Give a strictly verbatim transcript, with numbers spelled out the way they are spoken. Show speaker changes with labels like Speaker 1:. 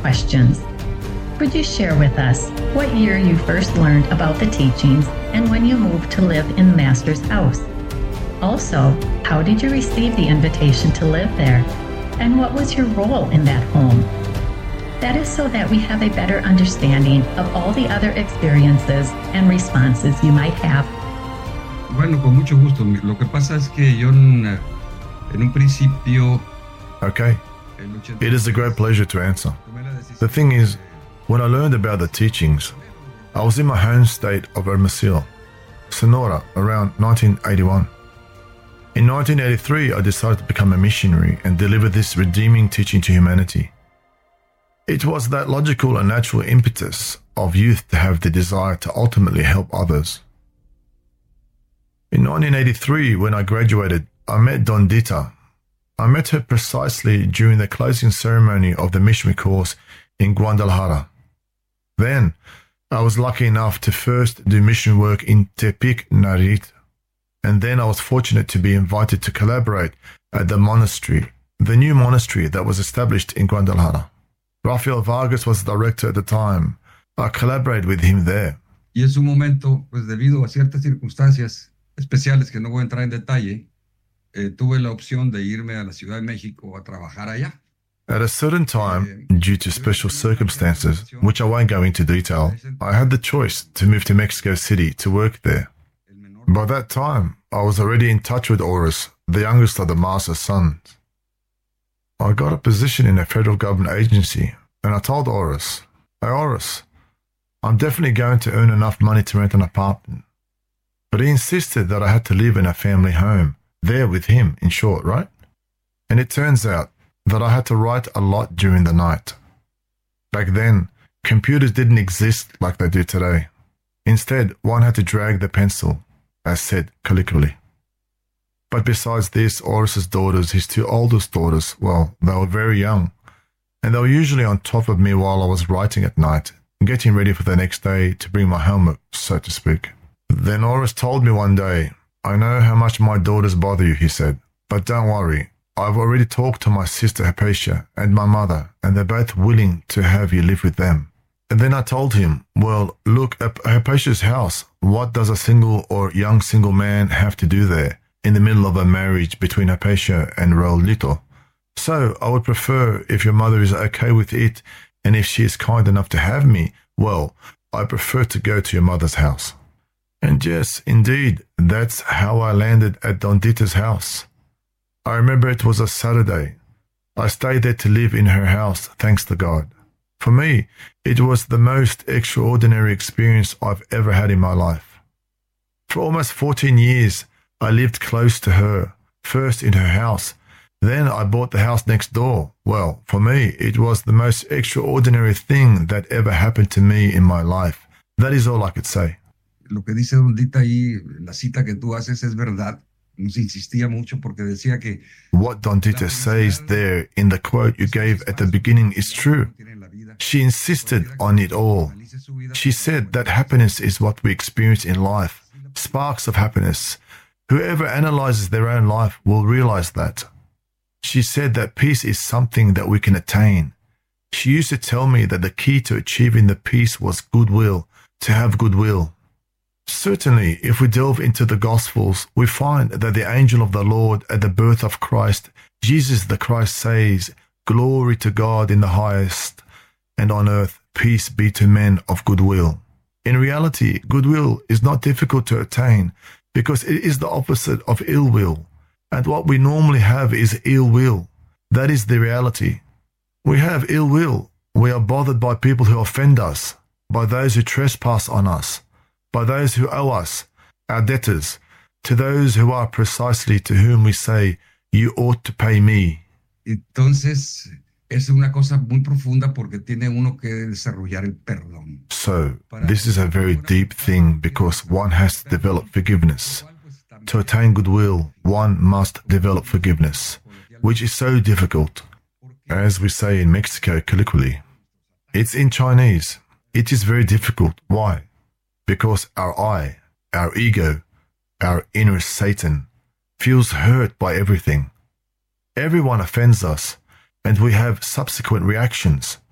Speaker 1: questions. Could you share with us what year you first learned about the teachings and when you moved to live in the Master's house? Also, how did you receive the invitation to live there? And what was your role in that home? That is so that we have a better understanding of all the other experiences and responses you might have.
Speaker 2: Bueno, con mucho gusto. Lo que pasa es que yo en, en un principio...
Speaker 3: Okay. It is a great pleasure to answer. The thing is, when I learned about the teachings, I was in my home state of Hermosillo, Sonora, around nineteen eighty-one. In nineteen eighty-three, I decided to become a missionary and deliver this redeeming teaching to humanity. It was that logical and natural impetus of youth to have the desire to ultimately help others. In nineteen eighty-three, when I graduated, I met Dondita. I met her precisely during the closing ceremony of the missionary course in Guadalajara. Then, I was lucky enough to first do mission work in Tepic, Nayarit, and then I was fortunate to be invited to collaborate at the monastery, the new monastery that was established in Guadalajara. Rafael Vargas was the director at the time. I collaborated with him there.
Speaker 2: Y en su momento, pues debido a ciertas circunstancias especiales que no voy a entrar en detalle, eh, tuve la opción de irme a la Ciudad de México a trabajar allá.
Speaker 3: At a certain time, due to special circumstances, which I won't go into detail, I had the choice to move to Mexico City to work there. By that time, I was already in touch with Oris, the youngest of the master's sons. I got a position in a federal government agency, and I told Oris, "Hey Oris, I'm definitely going to earn enough money to rent an apartment." But he insisted that I had to live in a family home, there with him, in short, right? And it turns out that I had to write a lot during the night. Back then, computers didn't exist like they do today. Instead, one had to drag the pencil, as said colloquially. But besides this, Oris's daughters, his two oldest daughters, well, they were very young, and they were usually on top of me while I was writing at night, getting ready for the next day to bring my homework, so to speak. Then Oris told me one day, "I know how much my daughters bother you," he said, "but don't worry. I've already talked to my sister Hypatia and my mother, and they're both willing to have you live with them." And then I told him, well, look, at Hypatia's house, what does a single or young single man have to do there in the middle of a marriage between Hypatia and Raulito? So I would prefer, if your mother is okay with it, and if she is kind enough to have me, well, I prefer to go to your mother's house. And yes, indeed, that's how I landed at Dondita's house. I remember it was a Saturday. I stayed there to live in her house, thanks to God. For me, it was the most extraordinary experience I've ever had in my life. For almost fourteen years, I lived close to her, first in her house. Then I bought the house next door. Well, for me, it was the most extraordinary thing that ever happened to me in my life. That is all I could say.
Speaker 2: Lo que dice Dondita ahí, la cita que tú haces es verdad. Nos insistía mucho porque decía que
Speaker 3: what Dondita says there in the quote you gave at the beginning is true. She insisted on it all. She said that happiness is what we experience in life, sparks of happiness. Whoever analyzes their own life will realize that. She said that peace is something that we can attain. She used to tell me that the key to achieving the peace was goodwill, to have goodwill. Certainly, if we delve into the Gospels, we find that the angel of the Lord at the birth of Christ, Jesus the Christ, says, "Glory to God in the highest, and on earth peace be to men of goodwill." In reality, goodwill is not difficult to attain because it is the opposite of ill will, and what we normally have is ill will. That is the reality. We have ill will. We are bothered by people who offend us, by those who trespass on us, by those who owe us, our debtors, to those who are precisely to whom we say, "You ought to pay me."
Speaker 2: Entonces, es una cosa muy profunda porque tiene uno que desarrollar el perdón.
Speaker 3: So, this is a very deep thing because one has to develop forgiveness. To attain goodwill, one must develop forgiveness, which is so difficult. As we say in Mexico colloquially, it's in Chinese. It is very difficult. Why? Because our I, our ego, our inner Satan, feels hurt by everything. Everyone offends us, and we have subsequent reactions.